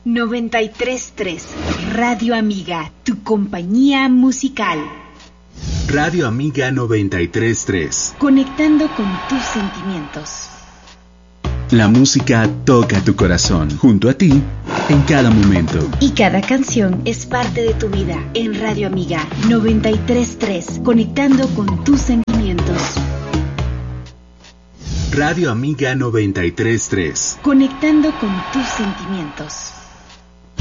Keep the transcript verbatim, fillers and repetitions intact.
noventa y tres punto tres Radio Amiga, tu compañía musical. Radio Amiga noventa y tres punto tres. Conectando con tus sentimientos. La música toca tu corazón, junto a ti, en cada momento. Y cada canción es parte de tu vida. En Radio Amiga noventa y tres punto tres, conectando con tus sentimientos. Radio Amiga noventa y tres punto tres. Conectando con tus sentimientos.